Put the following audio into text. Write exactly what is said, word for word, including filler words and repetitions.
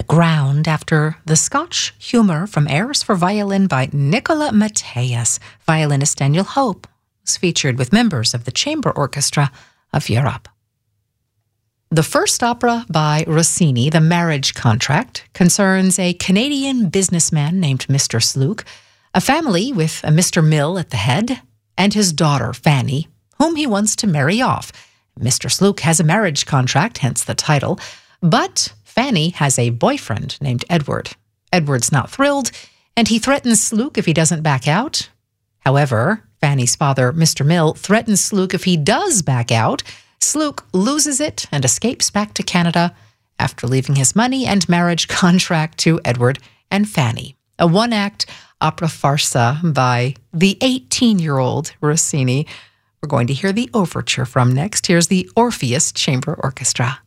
ground after the Scotch humour from Airs for Violin by Nicola Mateus. Violinist Daniel Hope was featured with members of the Chamber Orchestra of Europe. The first opera by Rossini, The Marriage Contract, concerns a Canadian businessman named Mister Slook, a family with a Mister Mill at the head, and his daughter, Fanny, whom he wants to marry off. Mister Slook has a marriage contract, hence the title, but Fanny has a boyfriend named Edward. Edward's not thrilled, and he threatens Slook if he doesn't back out. However, Fanny's father, Mister Mill, threatens Slook if he does back out. Slook loses it and escapes back to Canada after leaving his money and marriage contract to Edward and Fanny. A one-act opera farsa by the eighteen-year-old Rossini. We're going to hear the overture from next. Here's the Orpheus Chamber Orchestra.